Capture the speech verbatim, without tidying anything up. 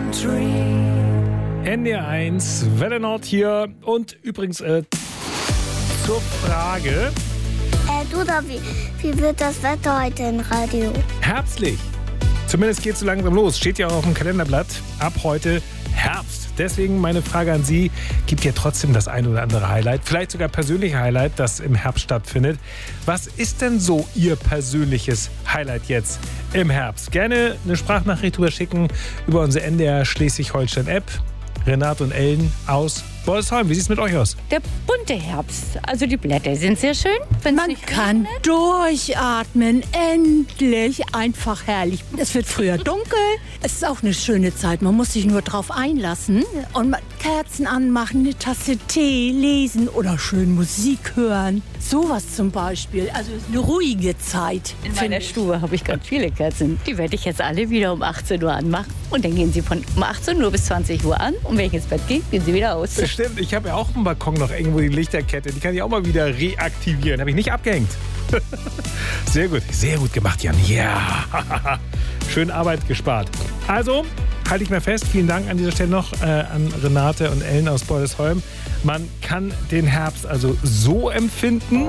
N D R eins, Welle Nord hier. Und übrigens äh, zur Frage. Äh, du, da, wie, wie wird das Wetter heute im Radio? Herbstlich. Zumindest geht es so langsam los. Steht ja auch auf dem Kalenderblatt. Ab heute Herbst. Deswegen meine Frage an Sie. Gibt ja trotzdem das ein oder andere Highlight. Vielleicht sogar persönliche Highlight, das im Herbst stattfindet. Was ist denn so Ihr persönliches Highlight jetzt im Herbst? Gerne eine Sprachnachricht drüber schicken über unsere N D R Schleswig-Holstein-App. Renate und Ellen aus Bolsheim. Wie sieht es mit euch aus? Der bunte Herbst. Also die Blätter sind sehr schön. Man kann durchatmen. Endlich. Einfach herrlich. Es wird früher dunkel. Es ist auch eine schöne Zeit. Man muss sich nur drauf einlassen. Und Kerzen anmachen, eine Tasse Tee, lesen oder schön Musik hören. Sowas zum Beispiel. Also es ist eine ruhige Zeit. In meiner Stube habe ich ganz viele Kerzen. Die werde ich jetzt alle wieder um achtzehn Uhr anmachen. Und dann gehen sie von um achtzehn Uhr bis zwanzig Uhr an. Und wenn ich ins Bett gehe, gehen sie wieder aus. Stimmt, ich habe ja auch im Balkon noch irgendwo die Lichterkette. Die kann ich auch mal wieder reaktivieren. Habe ich nicht abgehängt. Sehr gut, sehr gut gemacht, Jan. Ja, schön Arbeit gespart. Also, halte ich mir fest. Vielen Dank an dieser Stelle noch äh, an Renate und Ellen aus Bolsheim. Man kann den Herbst also so empfinden.